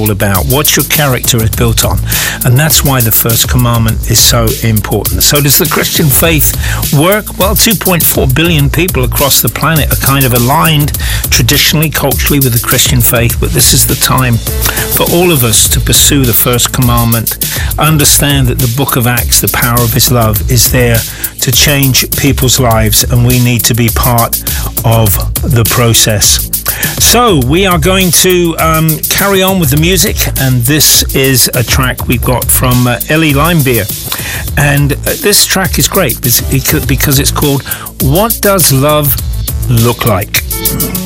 all about, what your character is built on. And that's why the first commandment is so important. So does the Christian faith work? Well, 2.4 billion people across the planet are kind of aligned traditionally, culturally with the Christian faith, but this is the time for all of us to pursue the first commandment, understand that the book of Acts, the power of his love, is there to change people's lives, and we need to be part of the process. So we are going to carry on with the music, and this is a track we've got from Ellie Limebeer, and this track is great because it's called What Does Love Look Like?